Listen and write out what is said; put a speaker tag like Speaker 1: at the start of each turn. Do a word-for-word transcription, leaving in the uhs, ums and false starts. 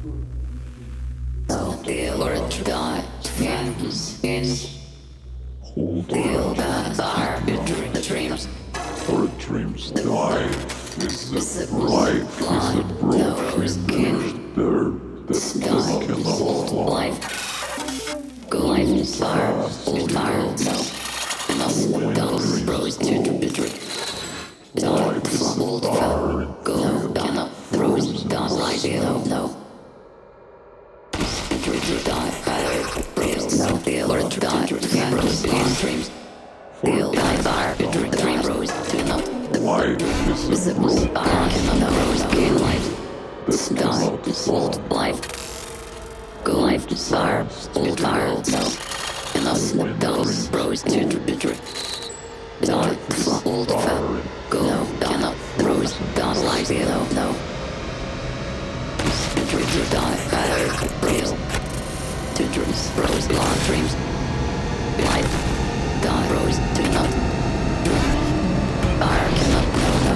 Speaker 1: So deal or die, hands in,
Speaker 2: Hold
Speaker 1: deal
Speaker 2: on.
Speaker 1: that are the dreams.
Speaker 2: Our dreams life is a life is a broken there that
Speaker 1: Die,
Speaker 2: cannot fly.
Speaker 1: life, go life is fire, old fire, no. Enough done, rose to the dream. Die, old fire, go down up, rose down, light, no, no. Die, fire, rose, no, deal or die, rose in dreams. Deal, die, fire, dream, dream, rose, to no.
Speaker 2: Life is a broken
Speaker 1: Fire, no, rose, gain life.
Speaker 2: that
Speaker 1: Die,
Speaker 2: cannot fly.
Speaker 1: old life. Go life, fire, old fire, no. Enough done, rose to the dream. Die, old fire, go down up, rose down, light, no, no. Die, fire, rose. To dreams, rose, long dreams.